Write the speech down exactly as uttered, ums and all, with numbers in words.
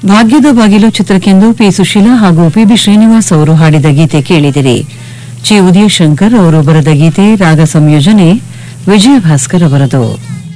ಭಾಗ್ಯದ ಬಾಗಿಲು ಚಿತ್ರಕ್ಕೆಂದು ಪಿ ಸುಶೀಲಾ ಹಾಗೂ ಪಿಬಿ ಶ್ರೀನಿವಾಸ್ ಅವರು ಹಾಡಿದ ಗೀತೆ ಕೇಳಿದಿರಿ. ಚಿ ಉದಯಶಂಕರ್ ಅವರು ಬರೆದ ಗೀತೆ, ರಾಗ ಸಂಯೋಜನೆ ವಿಜಯ ಭಾಸ್ಕರ್ ಅವರದು.